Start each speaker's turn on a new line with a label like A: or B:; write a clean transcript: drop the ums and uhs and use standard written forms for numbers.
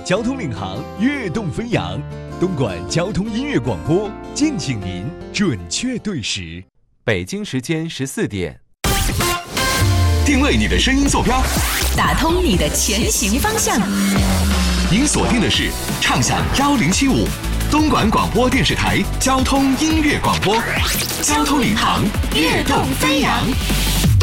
A: 交通领航，跃动飞扬。东莞交通音乐广播，敬请您准确对时。
B: 北京时间14点，
C: 定位你的声音坐标，
D: 打通你的前行方向。
C: 您锁定的是畅享1075东莞广播电视台交通音乐广播，交通领航，跃动飞扬。